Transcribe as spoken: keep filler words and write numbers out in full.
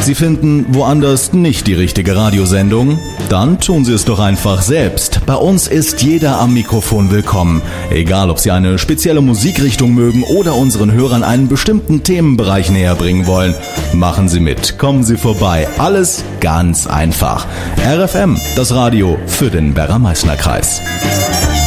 Sie finden woanders nicht die richtige Radiosendung? Dann tun Sie es doch einfach selbst. Bei uns ist jeder am Mikrofon willkommen. Egal, ob Sie eine spezielle Musikrichtung mögen oder unseren Hörern einen bestimmten Themenbereich näher bringen wollen. Machen Sie mit, kommen Sie vorbei. Alles ganz einfach. R F M, das Radio für den Werra-Meißner-Kreis.